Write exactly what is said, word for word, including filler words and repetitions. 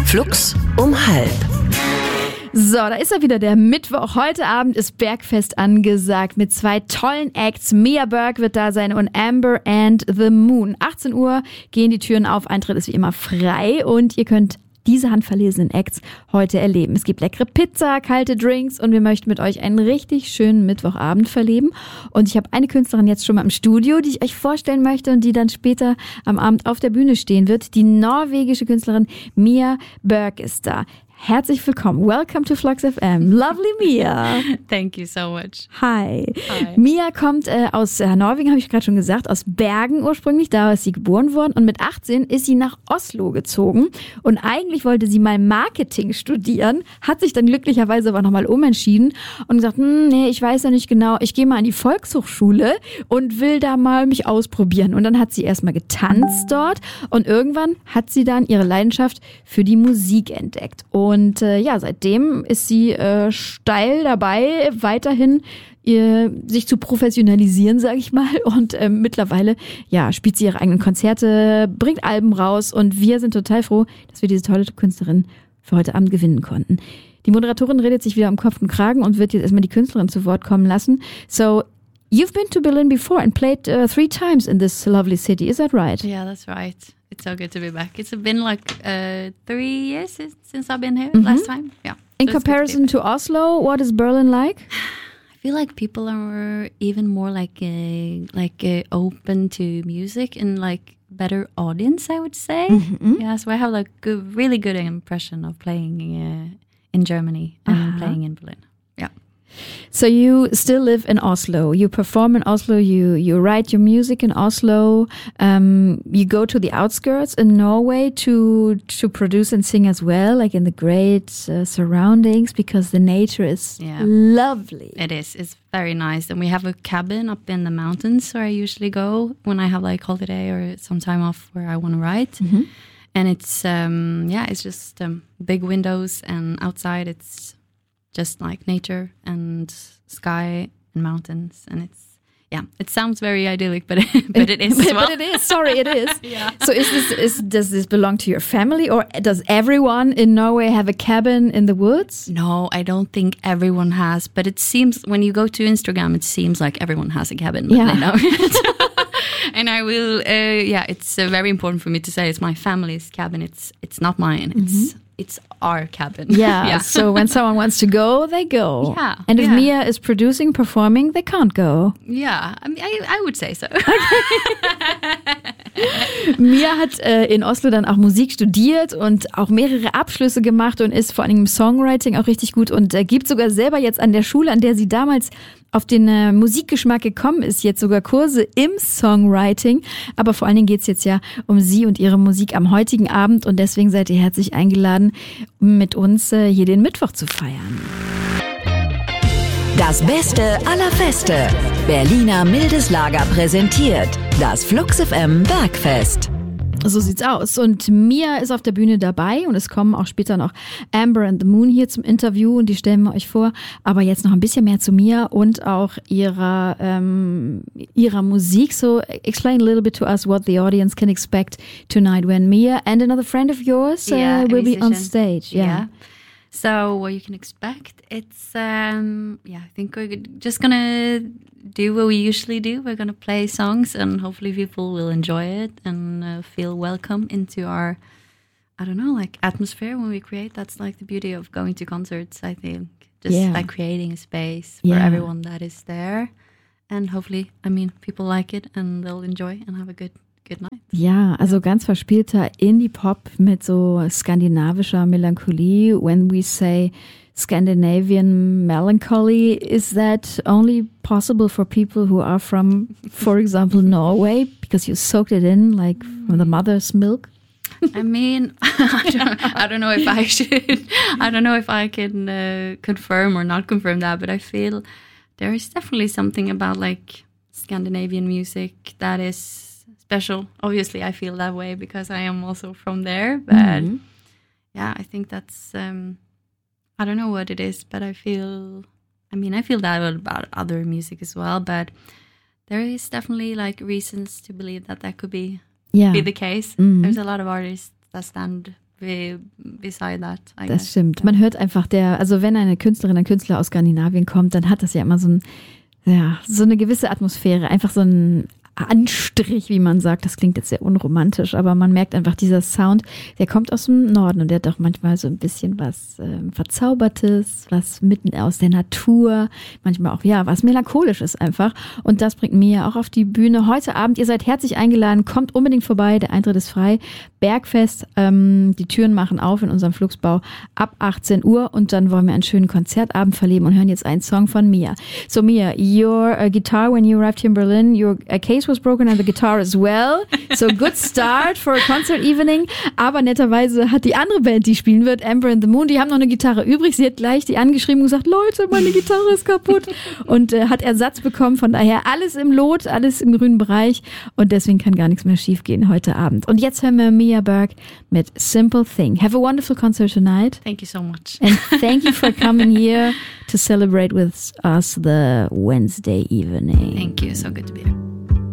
Flux um halb. So, da ist er wieder, der Mittwoch. Heute Abend ist Bergfest angesagt mit zwei tollen Acts. Mia Burke wird da sein und Amber and the Moon. achtzehn Uhr gehen die Türen auf, Eintritt ist wie immer frei und ihr könnt diese handverlesenen Acts heute erleben. Es gibt leckere Pizza, kalte Drinks und wir möchten mit euch einen richtig schönen Mittwochabend verleben. Und ich habe eine Künstlerin jetzt schon mal im Studio, die ich euch vorstellen möchte und die dann später am Abend auf der Bühne stehen wird. Die norwegische Künstlerin Mia Burke ist da. Herzlich willkommen. Welcome to Flux F M. Lovely Mia. Thank you so much. Hi. Hi. Mia kommt äh, aus äh, Norwegen, habe ich gerade schon gesagt, aus Bergen ursprünglich. Da ist sie geboren worden und mit achtzehn ist sie nach Oslo gezogen. Und eigentlich wollte sie mal Marketing studieren, hat sich dann glücklicherweise aber nochmal umentschieden und gesagt, hm, nee, ich weiß ja nicht genau, ich gehe mal an die Volkshochschule und will da mal mich ausprobieren. Und dann hat sie erstmal getanzt dort und irgendwann hat sie dann ihre Leidenschaft für die Musik entdeckt. Und Und äh, ja, seitdem ist sie äh, steil dabei, weiterhin ihr, sich zu professionalisieren, sage ich mal. Und äh, mittlerweile ja, spielt sie ihre eigenen Konzerte, bringt Alben raus. Und wir sind total froh, dass wir diese tolle Künstlerin für heute Abend gewinnen konnten. Die Moderatorin redet sich wieder um Kopf und Kragen und wird jetzt erstmal die Künstlerin zu Wort kommen lassen. So, you've been to Berlin before and played uh, three times in this lovely city. Is that right? Yeah, that's right. It's so good to be back. It's been like uh, three years since, since I've been here Mm-hmm. last time. Yeah. In So it's good to be comparison back. to Oslo, what is Berlin like? I feel like people are even more like uh, like uh, open to music and like better audience, I would say. Mm-hmm. Yeah, so I have like a really good impression of playing uh, in Germany and Uh-huh. playing in Berlin. Yeah. So you still live in Oslo. You perform in Oslo. You you write your music in Oslo. Um, you go to the outskirts in Norway to to produce and sing as well, like in the great uh, surroundings, because the nature is Yeah. lovely. It is. It's very nice. And we have a cabin up in the mountains where I usually go when I have like holiday or some time off where I want to write. Mhm. And it's, um, yeah, it's just um, big windows and outside it's just like nature and sky and mountains. And it's, yeah, it sounds very idyllic, but, but it is as well. But it is. Sorry, it is. Yeah. So is this is does this belong to your family, or does everyone in Norway have a cabin in the woods? No, I don't think everyone has, but it seems when you go to Instagram, it seems like everyone has a cabin. But Yeah. they don't. And I will, uh, yeah, it's uh, very important for me to say it's my family's cabin. It's it's not mine. It's it's our cabin. Yeah, so when someone wants to go, they go. Yeah, And if yeah. Mia is producing, performing, they can't go. yeah, I mean, I, I would say so. Mia hat äh, in Oslo dann auch Musik studiert und auch mehrere Abschlüsse gemacht und ist vor allem im Songwriting auch richtig gut und äh, gibt sogar selber jetzt an der Schule, an der sie damals auf den äh, Musikgeschmack gekommen ist, jetzt sogar Kurse im Songwriting. Aber vor allen Dingen geht's jetzt ja um sie und ihre Musik am heutigen Abend und deswegen seid ihr herzlich eingeladen, mit uns äh, hier den Mittwoch zu feiern. Das Beste aller Feste. Berliner Mildes Lager präsentiert das Flux F M Bergfest. So sieht's aus. Und Mia ist auf der Bühne dabei und es kommen auch später noch Amber and the Moon hier zum Interview und die stellen wir euch vor. Aber jetzt noch ein bisschen mehr zu Mia und auch ihrer, ähm, ihrer Musik. So explain a little bit to us what the audience can expect tonight when Mia and another friend of yours uh, Yeah, a will be on musician. stage. Yeah. Yeah. So what you can expect, it's um yeah, I think we're just gonna do what we usually do. We're gonna play songs, and hopefully people will enjoy it and uh, feel welcome into our, I don't know, like atmosphere when we create. That's like the beauty of going to concerts, I think. Just Yeah. like creating a space for Yeah. everyone that is there, and hopefully, I mean, people like it and they'll enjoy and have a good good night. Ja, also ganz verspielter Indie-Pop mit so skandinavischer Melancholie. When we say Scandinavian melancholy, is that only possible for people who are from, for example, Norway, because you soaked it in like from the mother's milk? I mean, I don't, I don't know if I should, I don't know if I can uh, confirm or not confirm that, but I feel there is definitely something about like Scandinavian music that is special. Obviously, I feel that way because I am also from there, but Mm-hmm. yeah, I think that's, um, I don't know what it is, but I feel, I mean, I feel that about other music as well, but there is definitely like reasons to believe that that could be Yeah. be the case. Mhm. There's a lot of artists that stand be, beside that. I Das guess. stimmt. Man hört einfach der, also wenn eine Künstlerin, ein Künstler aus Skandinavien kommt, dann hat das ja immer so ein, ja, so eine gewisse Atmosphäre, einfach so ein Anstrich, wie man sagt. Das klingt jetzt sehr unromantisch, aber man merkt einfach, dieser Sound, der kommt aus dem Norden und der hat auch manchmal so ein bisschen was äh, Verzaubertes, was mitten aus der Natur, manchmal auch, ja, was Melancholisches einfach. Und das bringt Mia auch auf die Bühne heute Abend. Ihr seid herzlich eingeladen, kommt unbedingt vorbei, der Eintritt ist frei. Bergfest, ähm, die Türen machen auf in unserem Flugsbau ab achtzehn Uhr und dann wollen wir einen schönen Konzertabend verleben und hören jetzt einen Song von Mia. So Mia, your uh, guitar when you arrived here in Berlin, your uh, case was broken and the guitar as well. So good start for a concert evening. Aber netterweise hat die andere Band, die spielen wird, Amber and the Moon, die haben noch eine Gitarre übrig. Sie hat gleich die angeschrieben und gesagt, Leute, meine Gitarre ist kaputt. Und äh, hat Ersatz bekommen. Von daher alles im Lot, alles im grünen Bereich. Und deswegen kann gar nichts mehr schief gehen heute Abend. Und jetzt hören wir Mia Berg mit Simple Thing. Have a wonderful concert tonight. Thank you so much. And thank you for coming here to celebrate with us the Wednesday evening. Thank you. So good to be here.